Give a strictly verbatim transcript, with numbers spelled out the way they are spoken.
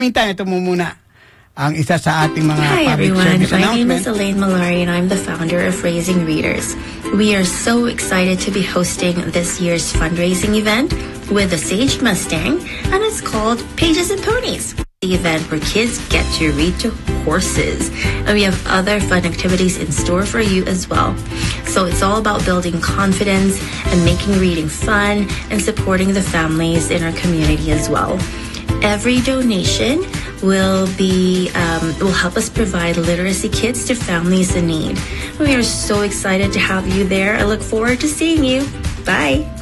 Meantime, ito mo muna ang isa sa ating mga Hi public everyone, service my name announcement. is Elaine Malari and I'm the founder of Raising Readers. We are so excited to be hosting this year's fundraising event with the Sage Mustang, and it's called Pages and Ponies. The event where kids get to read to horses, and we have other fun activities in store for you as well. So it's all about building confidence and making reading fun and supporting the families in our community as well. Every donation will be um, will help us provide literacy kits to families in need. We are so excited to have you there. I look forward to seeing you. Bye.